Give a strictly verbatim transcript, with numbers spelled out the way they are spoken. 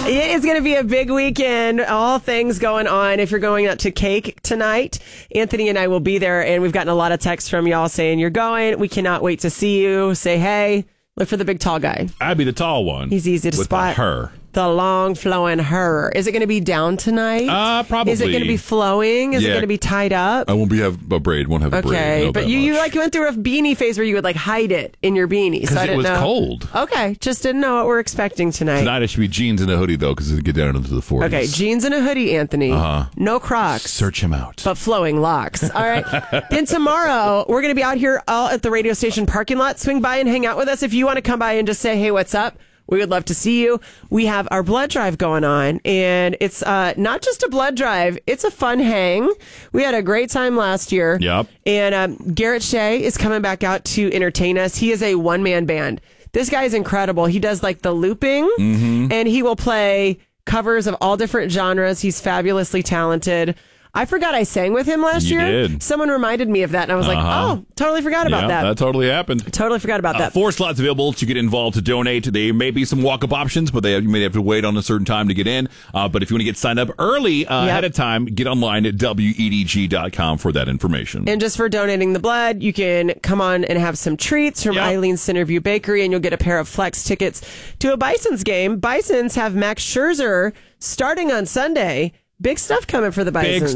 It's going to be a big weekend. All things going on. If you're going out to Cake tonight, Anthony and I will be there, and we've gotten a lot of texts from y'all saying you're going. We cannot wait to see you. Say hey. Look for the big tall guy. I'd be the tall one. He's easy to with spot. The her. The long flowing her. Is it going to be down tonight? Uh, probably. Is it going to be flowing? Is Yeah. it going to be tied up? I won't be have a braid. Won't have a braid. I Okay, know but that you, you much. like went through a beanie phase where you would like hide it in your beanie. So Because I it didn't was know. cold. Okay, just didn't know what we're expecting tonight. Tonight it should be jeans and a hoodie though, because it get down into the forties. Okay, jeans and a hoodie, Anthony. Uh-huh. No Crocs. Search him out. But flowing locks. All right. Then tomorrow, we're going to be out here all at the radio station parking lot. Swing by and hang out with us. If you want to come by and just say, hey, what's up? We would love to see you. We have our blood drive going on, and it's uh, not just a blood drive. It's a fun hang. We had a great time last year. Yep. And um, Garrett Shea is coming back out to entertain us. He is a one-man band. This guy is incredible. He does like the looping, Mm-hmm. and he will play covers of all different genres. He's fabulously talented. I forgot I sang with him last You year. did. Someone reminded me of that, and I was like, Uh-huh. oh, totally forgot about yeah, that. that totally happened. Totally forgot about Uh, that. four slots available to get involved to donate. There may be some walk-up options, but they, you may have to wait on a certain time to get in. Uh, but if you want to get signed up early uh, Yep. ahead of time, get online at W E D G dot com for that information. And just for donating the blood, you can come on and have some treats from Yep. Eileen's Centerview Bakery, and you'll get a pair of Flex tickets to a Bisons game. Bisons have Max Scherzer starting on Sunday. Big stuff coming for the Bisons. Big